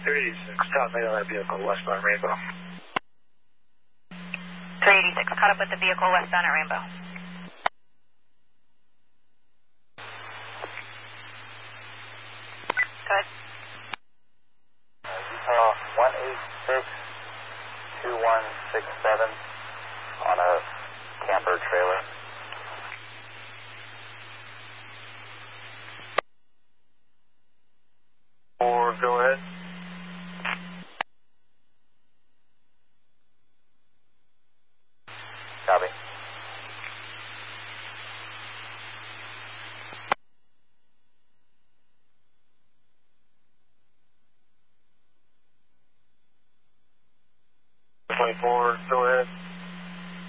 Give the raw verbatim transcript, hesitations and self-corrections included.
three eighty-six, top eight on that vehicle, westbound Rainbow. three eighty-six, caught up with the vehicle westbound at Rainbow. Good. Uh, Utah one eight six two one six seven on a camper trailer. Four, go ahead. Copy. twenty-four, go ahead.